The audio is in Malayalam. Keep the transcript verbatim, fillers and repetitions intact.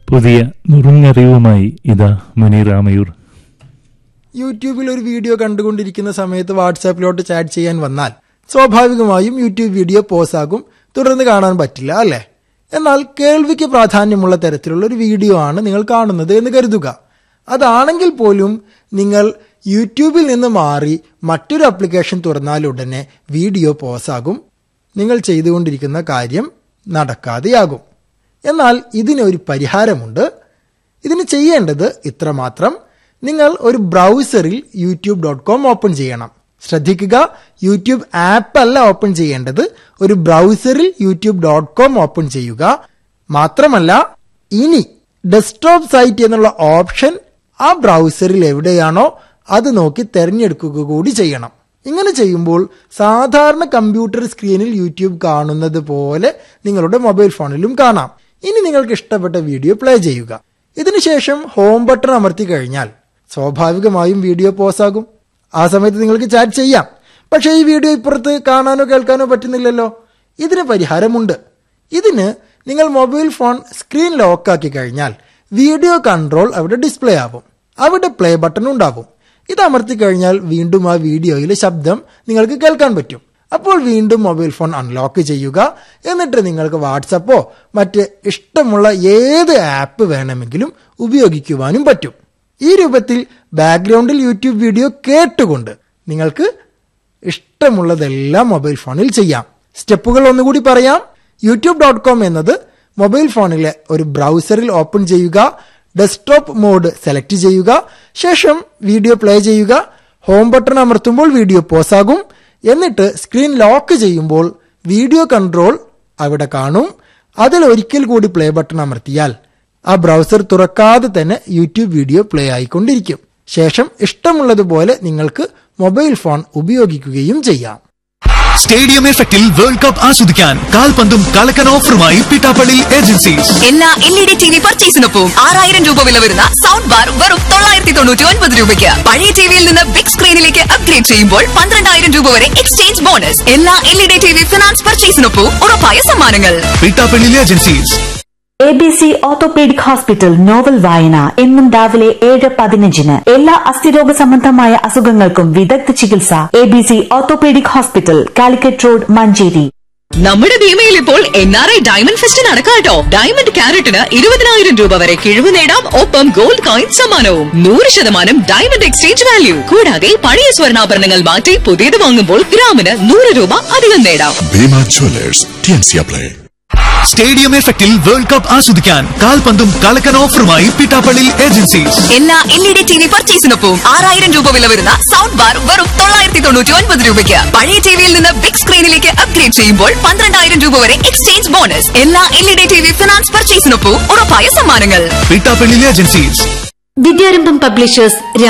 പുതിയ നുറുങ്ങറിവുമായി ഇതാ മുനീർ ആമയൂർ. യൂട്യൂബിൽ ഒരു വീഡിയോ കണ്ടുകൊണ്ടിരിക്കുന്ന സമയത്ത് വാട്സാപ്പിലോട്ട് ചാറ്റ് ചെയ്യാൻ വന്നാൽ സ്വാഭാവികമായും യൂട്യൂബ് വീഡിയോ പോസ് ആകും, തുടർന്ന് കാണാൻ പറ്റില്ല അല്ലേ? എന്നാൽ കേൾവിക്ക് പ്രാധാന്യമുള്ള തരത്തിലുള്ള ഒരു വീഡിയോ ആണ് നിങ്ങൾ കാണുന്നത് എന്ന് കരുതുക. അതാണെങ്കിൽ പോലും നിങ്ങൾ യൂട്യൂബിൽ നിന്ന് മാറി മറ്റൊരു ആപ്ലിക്കേഷൻ തുറന്നാലുടനെ വീഡിയോ പോസാകും, നിങ്ങൾ ചെയ്തുകൊണ്ടിരിക്കുന്ന കാര്യം നടക്കാതെയാകും. എന്നാൽ ഇതിനൊരു പരിഹാരമുണ്ട്. ഇതിന് ചെയ്യേണ്ടത് ഇത്രമാത്രം: നിങ്ങൾ ഒരു ബ്രൗസറിൽ യൂട്യൂബ് ഡോട്ട് കോം ഓപ്പൺ ചെയ്യണം. ശ്രദ്ധിക്കുക, യൂട്യൂബ് ആപ്പ് അല്ല ഓപ്പൺ ചെയ്യേണ്ടത്, ഒരു ബ്രൗസറിൽ യൂട്യൂബ് ഡോട്ട് കോം ഓപ്പൺ ചെയ്യുക. മാത്രമല്ല, ഇനി ഡെസ്ക്ടോപ്പ് സൈറ്റ് എന്നുള്ള ഓപ്ഷൻ ആ ബ്രൗസറിൽ എവിടെയാണോ അത് നോക്കി തിരഞ്ഞെടുക്കുക കൂടി ചെയ്യണം. ഇങ്ങനെ ചെയ്യുമ്പോൾ സാധാരണ കമ്പ്യൂട്ടർ സ്ക്രീനിൽ യൂട്യൂബ് കാണുന്നത് പോലെ നിങ്ങളുടെ മൊബൈൽ ഫോണിലും കാണാം. ഇനി നിങ്ങൾക്ക് ഇഷ്ടപ്പെട്ട വീഡിയോ പ്ലേ ചെയ്യുക. ഇതിനുശേഷം ഹോം ബട്ടൺ അമർത്തി കഴിഞ്ഞാൽ സ്വാഭാവികമായും വീഡിയോ പോസ് ആകും. ആ സമയത്ത് നിങ്ങൾക്ക് ചാറ്റ് ചെയ്യാം. പക്ഷേ ഈ വീഡിയോ ഇപ്പുറത്ത് കാണാനോ കേൾക്കാനോ പറ്റുന്നില്ലല്ലോ. ഇതിന് പരിഹാരമുണ്ട്. ഇതിന് നിങ്ങൾ മൊബൈൽ ഫോൺ സ്ക്രീൻ ലോക്കാക്കി കഴിഞ്ഞാൽ വീഡിയോ കൺട്രോൾ അവിടെ ഡിസ്പ്ലേ ആവും. അവിടെ പ്ലേ ബട്ടൺ ഉണ്ടാവും. ഇത് അമർത്തി കഴിഞ്ഞാൽ വീണ്ടും ആ വീഡിയോയിലെ ശബ്ദം നിങ്ങൾക്ക് കേൾക്കാൻ പറ്റും. അപ്പോൾ വീണ്ടും മൊബൈൽ ഫോൺ അൺലോക്ക് ചെയ്യുക. എന്നിട്ട് നിങ്ങൾക്ക് വാട്സപ്പോ മറ്റ് ഇഷ്ടമുള്ള ഏത് ആപ്പ് വേണമെങ്കിലും ഉപയോഗിക്കുവാനും പറ്റും. ഈ രൂപത്തിൽ ബാക്ക്ഗ്രൗണ്ടിൽ യൂട്യൂബ് വീഡിയോ കേട്ടുകൊണ്ട് നിങ്ങൾക്ക് ഇഷ്ടമുള്ളതെല്ലാം മൊബൈൽ ഫോണിൽ ചെയ്യാം. സ്റ്റെപ്പുകൾ ഒന്നുകൂടി പറയാം. യൂട്യൂബ് ഡോട്ട് കോം എന്നത് മൊബൈൽ ഫോണിലെ ഒരു ബ്രൗസറിൽ ഓപ്പൺ ചെയ്യുക. ഡെസ്ക്ടോപ്പ് മോഡ് സെലക്ട് ചെയ്യുക. ശേഷം വീഡിയോ പ്ലേ ചെയ്യുക. ഹോം ബട്ടൺ അമർത്തുമ്പോൾ വീഡിയോ പോസ് ആകും. എന്നിട്ട് സ്ക്രീൻ ലോക്ക് ചെയ്യുമ്പോൾ വീഡിയോ കൺട്രോൾ അവിടെ കാണും. അതിൽ ഒരിക്കൽ കൂടി പ്ലേ ബട്ടൺ അമർത്തിയാൽ ആ ബ്രൗസർ തുറക്കാതെ തന്നെ യൂട്യൂബ് വീഡിയോ പ്ലേ ആയിക്കൊണ്ടിരിക്കും. ശേഷം ഇഷ്ടമുള്ളതുപോലെ നിങ്ങൾക്ക് മൊബൈൽ ഫോൺ ഉപയോഗിക്കുകയും ചെയ്യാം. സ്റ്റേഡിയം എഫക്റ്റിൽ വേൾഡ് കപ്പ് ആസ്വദിക്കാൻ കാൽപന്തും കളക്കൻ ഓഫറുമായി പിട്ടാപ്പള്ളി ഏജൻസീസ്. എല്ലാ L E D T V പർച്ചേസിനൊപ്പം ആറായിരം രൂപ വില വരുന്ന സൗണ്ട് ബാർ വെറും തൊള്ളായിരത്തി തൊണ്ണൂറ്റി ഒൻപത് രൂപയ്ക്ക്. പഴയ ടിവിയിൽ നിന്ന് ബിഗ് സ്ക്രീനിലേക്ക് അപ്ഗ്രേഡ് ചെയ്യുമ്പോൾ പന്ത്രണ്ടായിരം രൂപ വരെ എക്സ്ചേഞ്ച് ബോണസ്. എല്ലാ L E D T V finance പർച്ചേസിനൊപ്പം ഉറപ്പായ സമ്മാനങ്ങൾ. Pittappilly agencies. A B C orthopaedic hospital novel വായന എന്നും രാവിലെ ഏഴ് പതിനഞ്ചിന്. എല്ലാ അസ്ഥിരോഗ സംബന്ധമായ അസുഖങ്ങൾക്കും വിദഗ്ധ ചികിത്സ. A B C orthopaedic hospital, Calicut road, Manjeri. നമ്മുടെ ഭീമയിൽ ഇപ്പോൾ N R I diamond fest നടക്കാട്ടോ. Diamond ക്യാരറ്റിന് ഇരുപതിനായിരം രൂപ വരെ കിഴിവ് നേടാം. ഒപ്പം ഗോൾഡ് കോയിൻ സമ്മാനവും. നൂറ് ശതമാനം ഡയമണ്ട് എക്സ്ചേഞ്ച് വാല്യൂ. കൂടാതെ പഴയ സ്വർണ്ണാഭരണങ്ങൾ മാറ്റി പുതിയത് വാങ്ങുമ്പോൾ ഗ്രാമിന് നൂറ് രൂപ അധികം നേടാം. സ്റ്റേഡിയം എഫക്റ്റിൽ വേൾഡ് കപ്പ് ആസ്വദിക്കാൻ കാൽപന്തും കളക്കൻ ഓഫറുമായി പിട്ടാപ്പള്ളി ഏജൻസീസ്. എല്ലാ L E D T V പർച്ചേസിനൊപ്പം ആറായിരം രൂപ വില വരുന്ന സൗണ്ട് ബാർ വെറും തൊള്ളായിരത്തി തൊണ്ണൂറ്റി ഒൻപത് രൂപയ്ക്ക്. പഴയ ടിവിയിൽ നിന്ന് ബിഗ് സ്ക്രീനിലേക്ക് അപ്ഗ്രേഡ് ചെയ്യുമ്പോൾ പന്ത്രണ്ടായിരം രൂപ വരെ എക്സ്ചേഞ്ച് ബോണസ്. എല്ലാ L E D T V finance പർച്ചേസിനൊപ്പം ഉറപ്പായ സമ്മാനങ്ങൾ. പിട്ടാപ്പള്ളി ഏജൻസീസ്. വിദ്യാരംഭം പബ്ലിഷേഴ്സ്